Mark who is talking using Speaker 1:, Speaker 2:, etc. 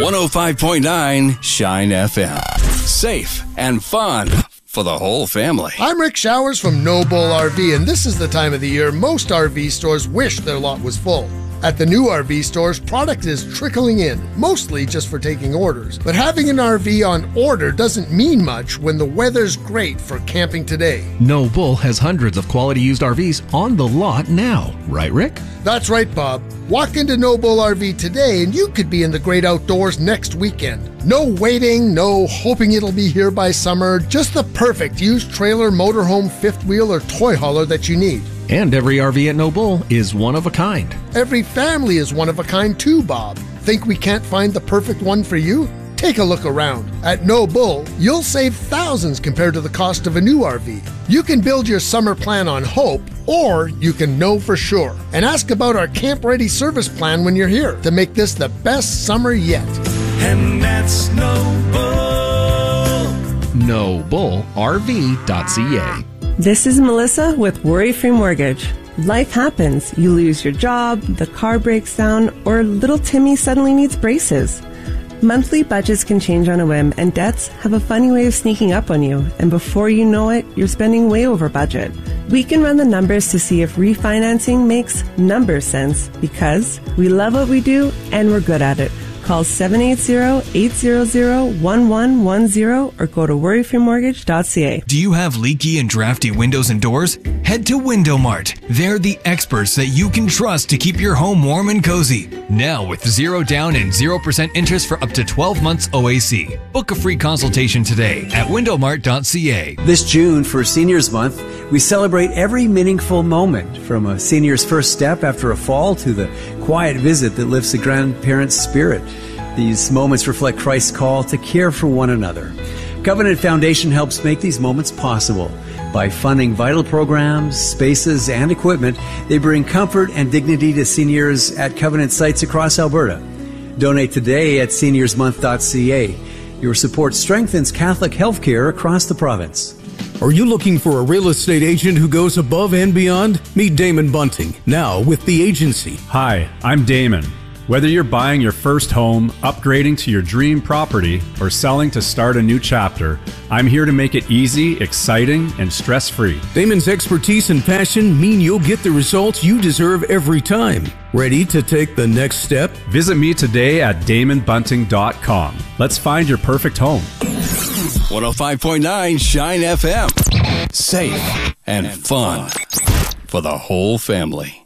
Speaker 1: 105.9 Shine FM. Safe and fun for the whole family.
Speaker 2: I'm Rick Showers from No Bull RV, and this is the time of the year most RV stores wish their lot was full. At the new RV stores, product is trickling in, mostly just for taking orders. But having an RV on order doesn't mean much when the weather's great for camping today.
Speaker 3: No Bull has hundreds of quality used RVs on the lot now. Right, Rick?
Speaker 2: That's right, Bob. Walk into No Bull RV today and you could be in the great outdoors next weekend. No waiting, no hoping it'll be here by summer, just the perfect used trailer, motorhome, fifth wheel, or toy hauler that you need.
Speaker 3: And every RV at No Bull is one of a kind.
Speaker 2: Every family is one of a kind too, Bob. Think we can't find the perfect one for you? Take a look around. At No Bull, you'll save thousands compared to the cost of a new RV. You can build your summer plan on hope, or you can know for sure. And ask about our Camp Ready service plan when you're here to make this the best summer yet.
Speaker 4: And that's No Bull.
Speaker 3: NoBullRV.ca.
Speaker 5: This is Melissa with Worry Free Mortgage. Life happens. You lose your job, the car breaks down, or little Timmy suddenly needs braces. Monthly budgets can change on a whim, and debts have a funny way of sneaking up on you, and before you know it, you're spending way over budget. We can run the numbers to see if refinancing makes number sense, because we love what we do and we're good at it. Call 780-800-1110 or go to worryfreemortgage.ca.
Speaker 6: Do you have leaky and drafty windows and doors? Head to Window Mart. They're the experts that you can trust to keep your home warm and cozy. Now with 0 down and 0% interest for up to 12 months OAC. Book a free consultation today at windowmart.ca.
Speaker 7: This June for Seniors Month, we celebrate every meaningful moment, from a senior's first step after a fall to the quiet visit that lifts a grandparent's spirit. These moments reflect Christ's call to care for one another. Covenant Foundation helps make these moments possible. By funding vital programs, spaces, and equipment, they bring comfort and dignity to seniors at Covenant sites across Alberta. Donate today at seniorsmonth.ca. Your support strengthens Catholic healthcare across the province.
Speaker 8: Are you looking for a real estate agent who goes above and beyond? Meet Damon Bunting, now with The Agency.
Speaker 9: Hi, I'm Damon. Whether you're buying your first home, upgrading to your dream property, or selling to start a new chapter, I'm here to make it easy, exciting, and stress-free.
Speaker 8: Damon's expertise and passion mean you'll get the results you deserve every time. Ready to take the next step?
Speaker 9: Visit me today at damonbunting.com. Let's find your perfect home.
Speaker 1: 105.9 Shine FM. Safe and fun for the whole family.